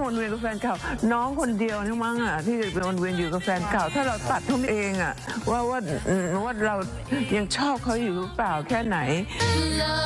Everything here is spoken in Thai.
วนเวียนกับแฟนเก่าน้องคนเดียวนี่มั้งอ่ะที่วนเวียนอยู่กับแฟนเก่าถ้าเราตัดเขาเองอ่ะว่าเรายังชอบเขาอยู่หรือเปล่าแค่ไหน